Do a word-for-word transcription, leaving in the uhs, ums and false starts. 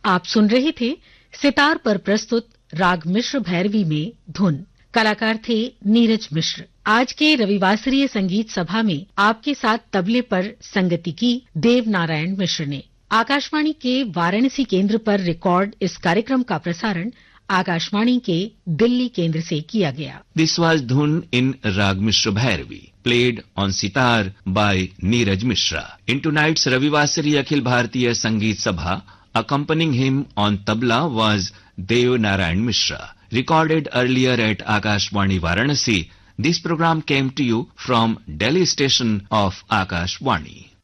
आप सुन रहे थे सितार पर प्रस्तुत राग मिश्र भैरवी में धुन। कलाकार थे नीरज मिश्र। आज के रविवासरीय संगीत सभा में आपके साथ तबले पर संगति की देव नारायण मिश्र ने। आकाशवाणी के वाराणसी केंद्र पर रिकॉर्ड इस कार्यक्रम का प्रसारण आकाशवाणी के दिल्ली केंद्र से किया गया। This was Dhun in Rag Mishra Bhairavi, played on sitar by Neeraj Mishra. In tonight's Ravivasari Akhil Bharatiya Sangeet Sabha, accompanying him on tabla was Dev Narayan Mishra. Recorded earlier at Akashvani Varanasi, this program came to you from Delhi station of Akashvani.